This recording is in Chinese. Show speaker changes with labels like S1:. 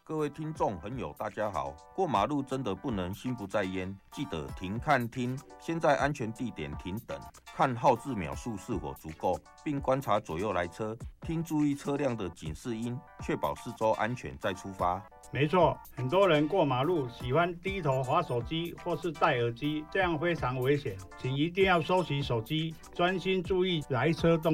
S1: 各位听众朋友，大家好。过马路真的不能心不在焉，记得停看听，先在安全地点停等，看号志秒数是否足够，并观察左右来车，听注意车辆的警示音，确保四周安全再出发。
S2: 没错，很多人过马路喜欢低头滑手机或是戴耳机，这样非常危险，请一定要收起手机，专心注意来车动